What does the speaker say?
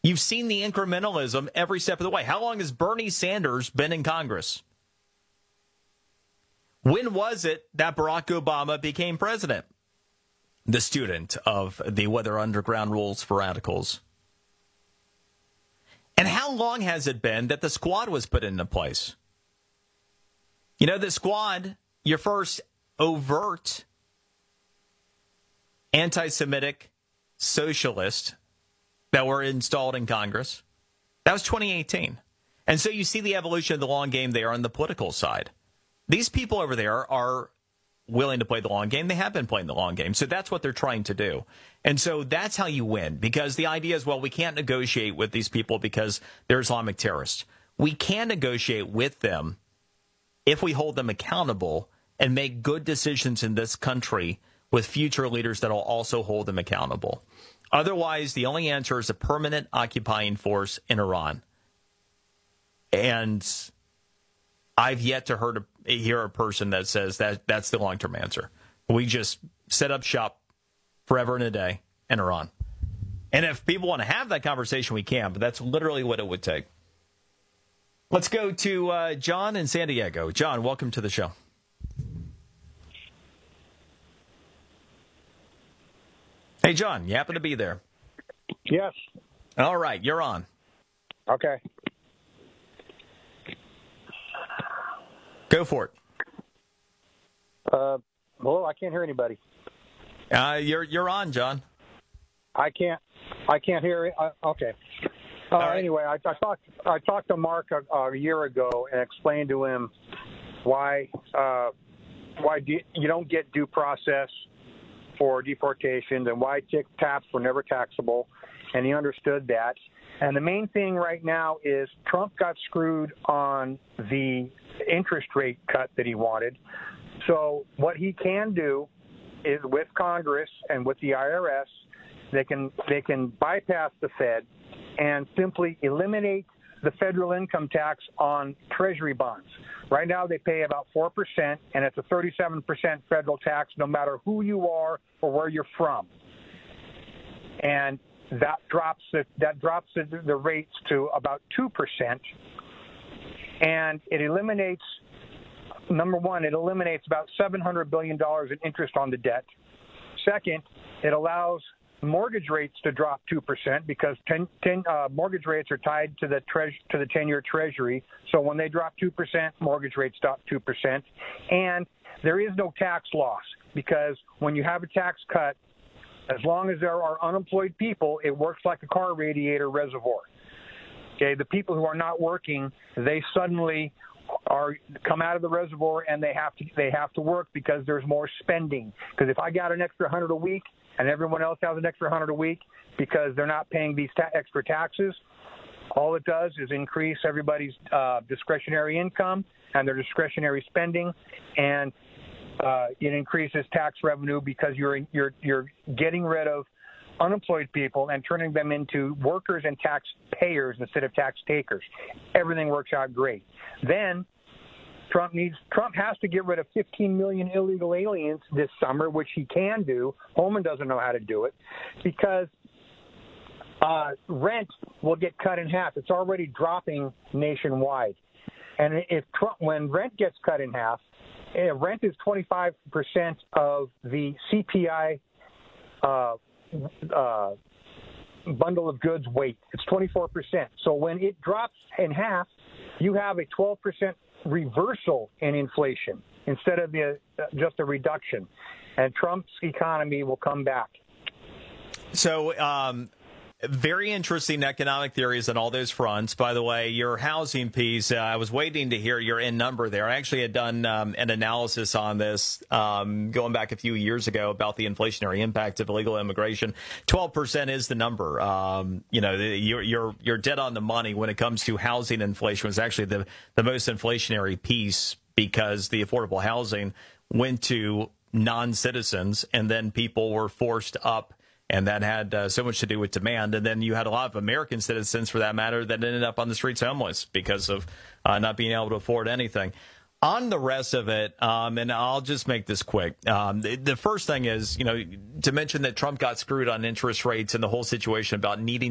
You've seen the incrementalism every step of the way. How long has Bernie Sanders been in Congress? When was it that Barack Obama became president? The student of the Weather Underground Rules for Radicals. And how long has it been that the squad was put into place? You know, the squad, your first overt anti-Semitic socialist that were installed in Congress, that was 2018. And so you see the evolution of the long game there on the political side. These people over there are willing to play the long game. They have been playing the long game. So that's what they're trying to do. And so that's how you win, because the idea is, well, we can't negotiate with these people because they're Islamic terrorists. We can negotiate with them if we hold them accountable and make good decisions in this country with future leaders that will also hold them accountable. Otherwise, the only answer is a permanent occupying force in Iran. And I've yet to hear a person that says that that's the long-term answer. We just set up shop forever and a day in Iran. And if people want to have that conversation, we can, but that's literally what it would take. Let's go to John in San Diego. John, welcome to the show. Hey, John, you happen to be there? Yes. All right, you're on. Okay. Go for it. Hello, I can't hear anybody. You're on, John. I can't hear it. Okay. Right. Anyway, I talked to Mark a year ago and explained to him why you don't get due process for deportations and why TAPs were never taxable, and he understood that. And the main thing right now is Trump got screwed on the interest rate cut that he wanted. So what he can do is, with Congress and with the IRS, they can bypass the Fed and simply eliminate the federal income tax on Treasury bonds. Right now they pay about 4%, and it's a 37% federal tax no matter who you are or where you're from. And that drops the rates to about 2%. And it eliminates, number one, it eliminates about $700 billion in interest on the debt. Second, it allows mortgage rates to drop 2% because mortgage rates are tied to the 10-year Treasury. So when they drop 2%, mortgage rates drop 2%. And there is no tax loss, because when you have a tax cut, as long as there are unemployed people, it works like a car radiator reservoir. Okay, the people who are not working, they suddenly come out of the reservoir, and they have to work because there's more spending. Because if I got an extra $100 a week and everyone else has an extra $100 a week because they're not paying these extra taxes, all it does is increase everybody's discretionary income and their discretionary spending, and it increases tax revenue because you're getting rid of unemployed people and turning them into workers and taxpayers instead of tax takers. Everything works out great. Then Trump has to get rid of 15 million illegal aliens this summer, which he can do. Holman doesn't know how to do it, because rent will get cut in half. It's already dropping nationwide. And when rent gets cut in half, rent is 25% of the CPI bundle of goods weight. It's 24%. So when it drops in half, you have a 12% reversal in inflation instead of just a reduction. And Trump's economy will come back. So very interesting economic theories on all those fronts. By the way, your housing piece, I was waiting to hear your end number there. I actually had done an analysis on this going back a few years ago about the inflationary impact of illegal immigration. 12% is the number. You're dead on the money when it comes to housing inflation. It was actually the most inflationary piece, because the affordable housing went to non-citizens, and then people were forced up. And that had so much to do with demand. And then you had a lot of American citizens, for that matter, that ended up on the streets homeless because of not being able to afford anything. On the rest of it, and I'll just make this quick. The first thing is, to mention that Trump got screwed on interest rates and the whole situation about needing